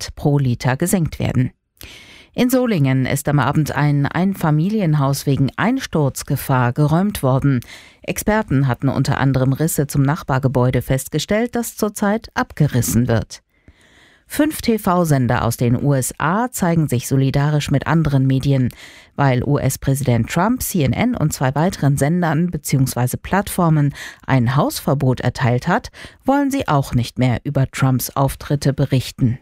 Cent pro Liter gesenkt werden. In Solingen ist am Abend ein Einfamilienhaus wegen Einsturzgefahr geräumt worden. Experten hatten unter anderem Risse zum Nachbargebäude festgestellt, das zurzeit abgerissen wird. 5 TV-Sender aus den USA zeigen sich solidarisch mit anderen Medien. Weil US-Präsident Trump CNN und 2 weiteren Sendern bzw. Plattformen ein Hausverbot erteilt hat, wollen sie auch nicht mehr über Trumps Auftritte berichten.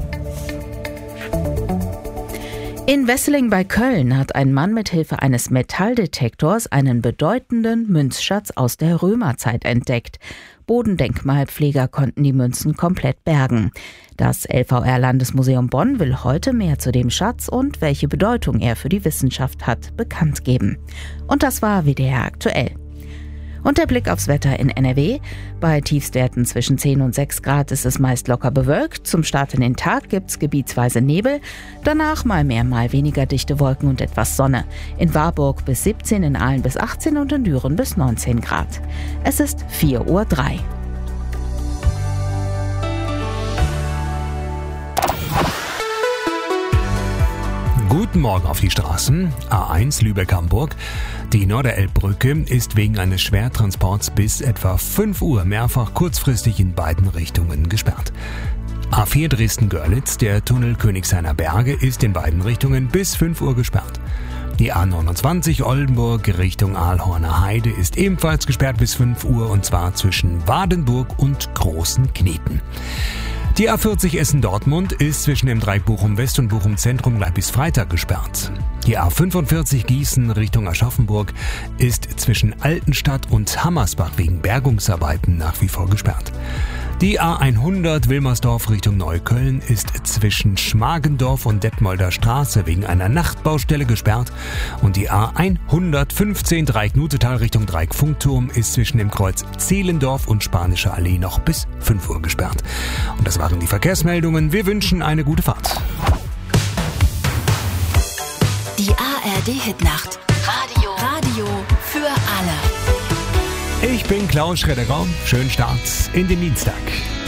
In Wesseling bei Köln hat ein Mann mit Hilfe eines Metalldetektors einen bedeutenden Münzschatz aus der Römerzeit entdeckt. Bodendenkmalpfleger konnten die Münzen komplett bergen. Das LVR-Landesmuseum Bonn will heute mehr zu dem Schatz und welche Bedeutung er für die Wissenschaft hat, bekannt geben. Und das war WDR aktuell. Und der Blick aufs Wetter in NRW. Bei Tiefstwerten zwischen 10 und 6 Grad ist es meist locker bewölkt. Zum Start in den Tag gibt's gebietsweise Nebel. Danach mal mehr, mal weniger dichte Wolken und etwas Sonne. In Warburg bis 17, in Aalen bis 18 und in Düren bis 19 Grad. Es ist 4:03 Uhr. Guten Morgen auf die Straßen. A1 Lübeck-Hamburg. Die Norderelbbrücke ist wegen eines Schwertransports bis etwa 5 Uhr mehrfach kurzfristig in beiden Richtungen gesperrt. A4 Dresden-Görlitz, der Tunnel Königshainer Berge, ist in beiden Richtungen bis 5 Uhr gesperrt. Die A29 Oldenburg Richtung Aalhorner Heide ist ebenfalls gesperrt bis 5 Uhr und zwar zwischen Wadenburg und Großen Kneten. Die A40 Essen-Dortmund ist zwischen dem Dreieck Bochum-West und Bochum-Zentrum gleich bis Freitag gesperrt. Die A45 Gießen Richtung Aschaffenburg ist zwischen Altenstadt und Hammersbach wegen Bergungsarbeiten nach wie vor gesperrt. Die A100 Wilmersdorf Richtung Neukölln ist zwischen Schmargendorf und Detmolder Straße wegen einer Nachtbaustelle gesperrt und die A115 Dreieck Nutetal Richtung Dreieck Funkturm ist zwischen dem Kreuz Zehlendorf und Spanische Allee noch bis 5 Uhr gesperrt. Und das waren die Verkehrsmeldungen. Wir wünschen eine gute Fahrt. Die ARD-Hitnacht. Radio für alle. Ich bin Klaus Schredder. Schönen Start in den Dienstag.